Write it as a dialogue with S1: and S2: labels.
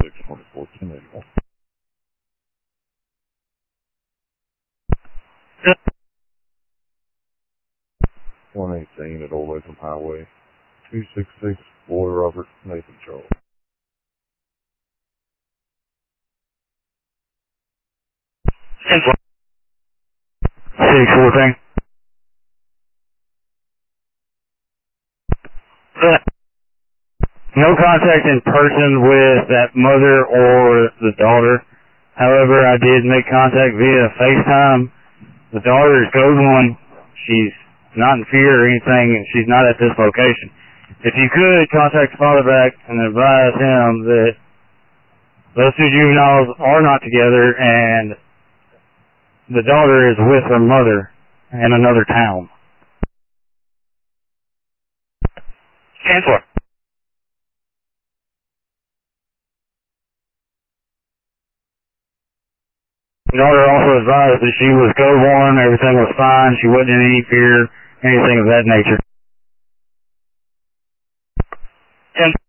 S1: 624 1081. 118 at Old Latham Highway, 266, Boy Robert, Nathan Charles.
S2: 614. No contact in person with that mother or the daughter. However, I did make contact via FaceTime. The daughter is code 1. She's not in fear or anything, and she's not at this location. If you could, contact the father back and advise him that those two juveniles are not together and the daughter is with her mother in another town. Chancellor. The daughter also advised that she was code 1, everything was fine, she wasn't in any fear, anything of that nature.